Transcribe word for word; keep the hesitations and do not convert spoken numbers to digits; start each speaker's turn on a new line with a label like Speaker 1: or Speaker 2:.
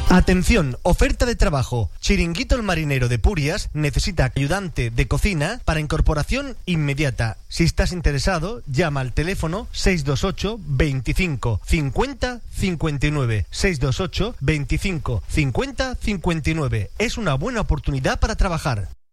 Speaker 1: Atención, oferta de trabajo. Chiringuito El Marinero de Purias necesita ayudante de cocina para incorporación inmediata. Si estás interesado, llama al teléfono seis dos ocho, veinticinco, cincuenta, cincuenta y nueve. seis dos ocho, veinticinco, cincuenta, cincuenta y nueve. Es una buena oportunidad para trabajar.